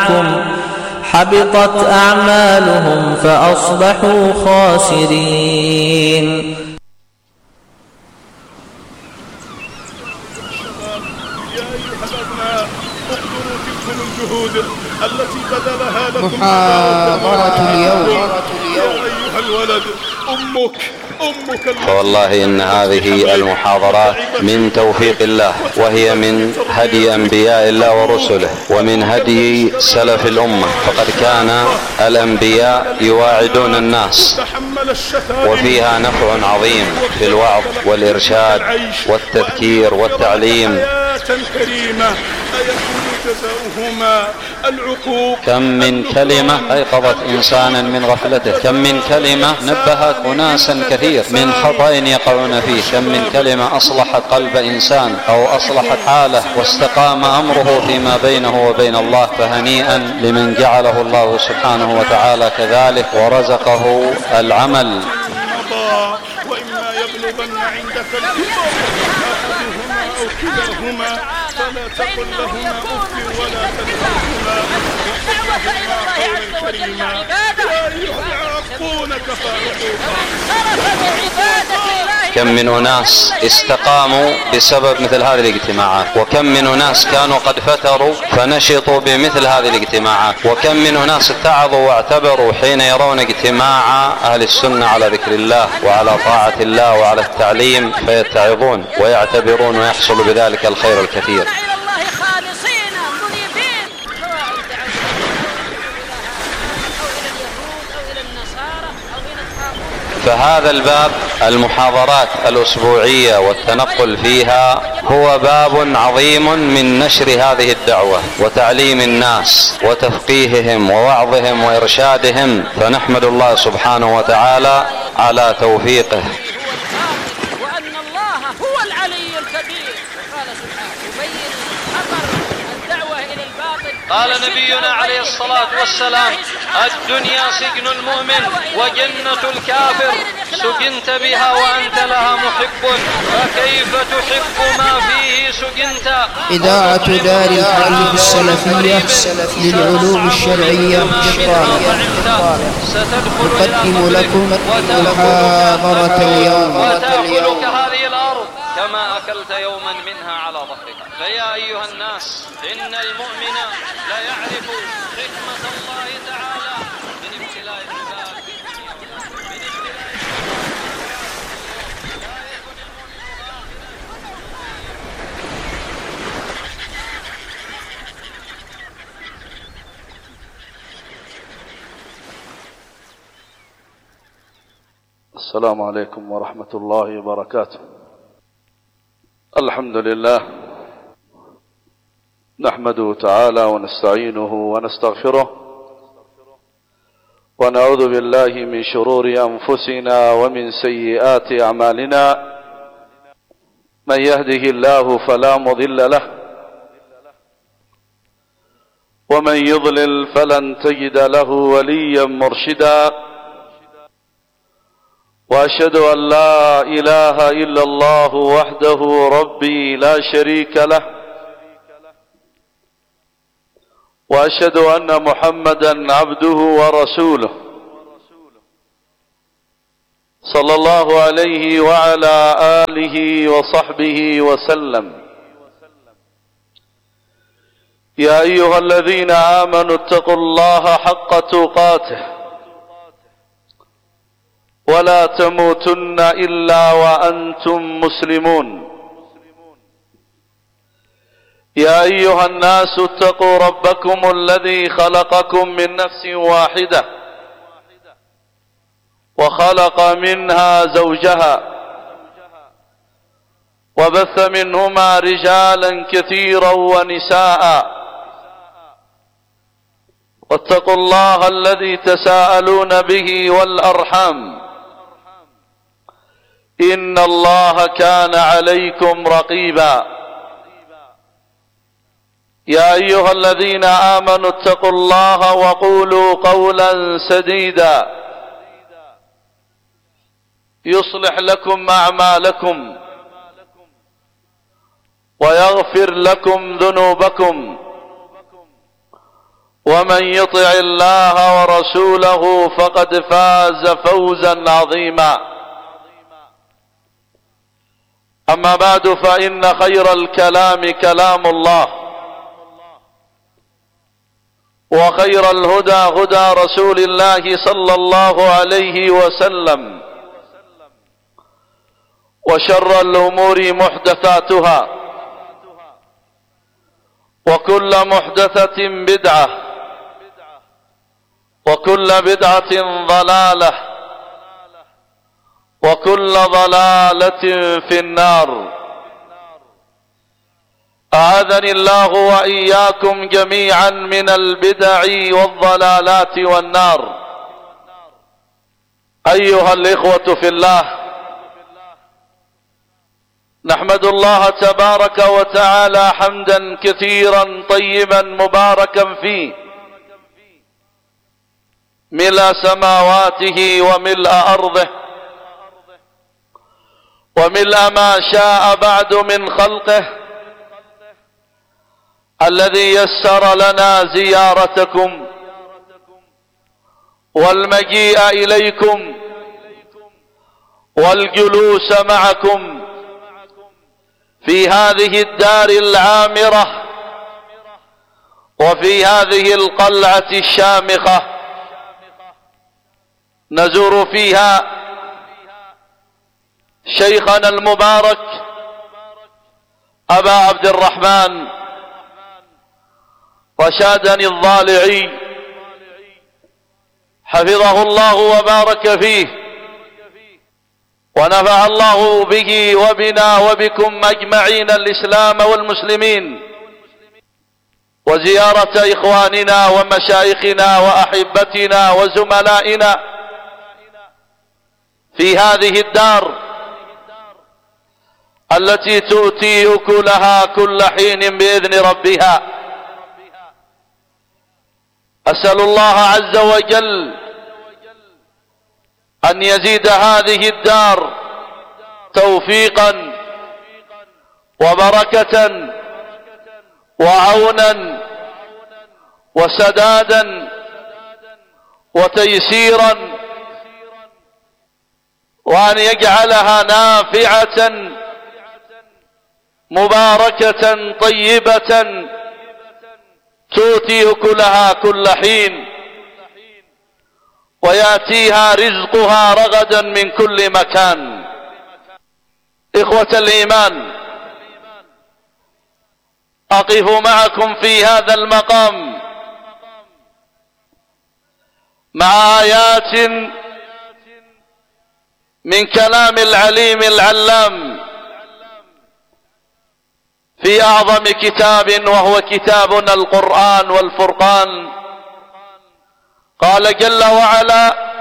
معكم حبطت أعمالهم فأصبحوا خاسرين. التي بذلها لكم محاضرة اليوم. يا أيها الولد أمك فوالله إن هذه المحاضرات من توفيق الله، وهي من هدي أنبياء الله ورسله، ومن هدي سلف الأمة، فقد كان الأنبياء يواعدون الناس، وفيها نفع عظيم في الوعظ والإرشاد والتذكير والتعليم. كم من كلمة أيقظت إنسانا من غفلته، كم من كلمة نبهت أناسا كثير من خطأ يقعون فيه، كم من كلمة أصلحت قلب إنسان أو أصلحت حاله واستقام أمره فيما بينه وبين الله. فهنيئا لمن جعله الله سبحانه وتعالى كذلك ورزقه العمل. وإما يبلغن عندك الكبر أحدهما أو كلاهما فلا تقل لهما أف ولا تنهرهما وقل لهما قولا كريما. يا أيها العاقون كفاؤكم. كم من أناس استقاموا بسبب مثل هذه الاجتماعات، وكم من أناس كانوا قد فتروا فنشطوا بمثل هذه الاجتماعات، وكم من أناس اتعظوا واعتبروا حين يرون اجتماع أهل السنة على ذكر الله وعلى طاعة الله وعلى التعليم فيتعظون ويعتبرون ويحصل بذلك الخير الكثير. فهذا الباب، المحاضرات الأسبوعية والتنقل فيها، هو باب عظيم من نشر هذه الدعوة وتعليم الناس وتفقيههم ووعظهم وإرشادهم، فنحمد الله سبحانه وتعالى على توفيقه. وأن الله هو العلي الكبير. قال سبحانه يبين أثر الدعوة إلى الباطل. قال نبينا عليه الصلاة والسلام: الدنيا سجن المؤمن وجنة الكافر، سجنت بها وأنت لها محب، فكيف تحب ما فيه سجنت. إذاعة دار الحديث السلفية للعلوم الشرعية تقدم لكم محاضرة اليوم. وتأكلك هذه الأرض كما أكلت يوما منها على ظهرك. فيا أيها الناس، إن المؤمن لا يعرف حكمة الله تعالى من ابتلاء العباد. السلام عليكم ورحمة الله وبركاته. الحمد لله نحمده تعالى ونستعينه ونستغفره، ونعوذ بالله من شرور أنفسنا ومن سيئات أعمالنا. من يهده الله فلا مضل له، ومن يضلل فلن تجد له وليا مرشدا. وأشهد أن لا إله إلا الله وحده ربي لا شريك له، وأشهد أن محمدا عبده ورسوله صلى الله عليه وعلى آله وصحبه وسلم. يا أيها الذين آمنوا اتقوا الله حق تقاته ولا تموتن إلا وأنتم مسلمون. يا أيها الناس اتقوا ربكم الذي خلقكم من نفس واحدة وخلق منها زوجها وبث منهما رجالا كثيرا ونساء، واتقوا الله الذي تساءلون به والأرحام، إن الله كان عليكم رقيبا. يا أيها الذين آمنوا اتقوا الله وقولوا قولا سديدا يصلح لكم أعمالكم ويغفر لكم ذنوبكم، ومن يطع الله ورسوله فقد فاز فوزا عظيما. أما بعد، فإن خير الكلام كلام الله، وخير الهدى هدى رسول الله صلى الله عليه وسلم، وشر الأمور محدثاتها، وكل محدثة بدعة، وكل بدعة ضلالة، وكل ضلالة في النار. أعاذني الله وإياكم جميعا من البدع والضلالات والنار. أيها الإخوة في الله، نحمد الله تبارك وتعالى حمدا كثيرا طيبا مباركا فيه، ملء سماواته وملء أرضه، وملء ما شاء بعد من خلقه، الذي يسر لنا زيارتكم والمجيء إليكم والجلوس معكم في هذه الدار العامرة، وفي هذه القلعة الشامخة، نزور فيها شيخنا المبارك أبا عبد الرحمن رشادني الضالعي، حفظه الله وبارك فيه، ونفع الله به وبنا وبكم أجمعين الإسلام والمسلمين. وزيارة إخواننا ومشايخنا وأحبتنا وزملائنا في هذه الدار التي تؤتي أكلها كل حين بإذن ربها. أسأل الله عز وجل أن يزيد هذه الدار توفيقا وبركة وعونا وسدادا وتيسيرا، وأن يجعلها نافعة مباركة طيبة تؤتي أكلها كل حين، ويأتيها رزقها رغدا من كل مكان. إخوة الإيمان، أقف معكم في هذا المقام مع آيات من كلام العليم العلام في أعظم كتاب، وهو كتابنا القرآن والفرقان. قال جل وعلا: